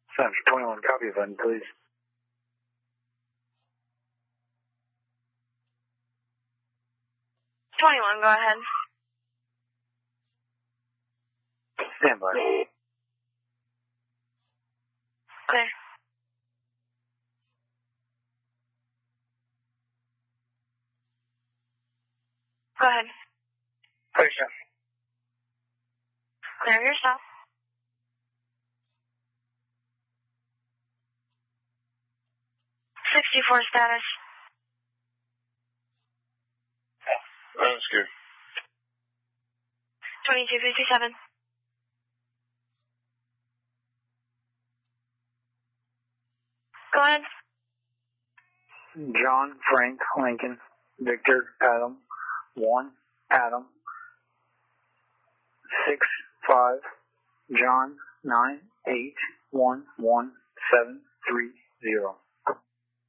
Center 21, copy button, please. Go ahead. Stand by. Clear. Go ahead. Clear, sir. Clear yourself. .64 status. That's good. 2257. Go ahead. John Frank Lincoln, Victor Adam, 1 Adam, 65 John 9811730.